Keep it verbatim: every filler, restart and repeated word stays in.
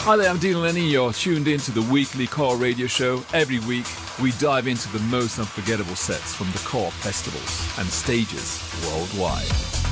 Hi there, I'm Dean Lenny. You're tuned into the weekly Core Radio Show. Every week, we dive into the most unforgettable sets from the Core festivals and stages worldwide.